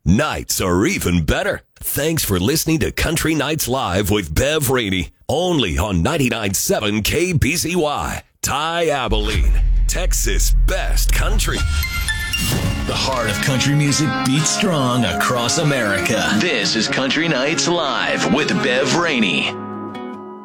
Nights are even better. Thanks for listening to Country Nights Live with Bev Rainey. Only on 99.7 KBCY. Ty Abilene, Texas' best country. The heart of country music beats strong across America. This is Country Nights Live with Bev Rainey.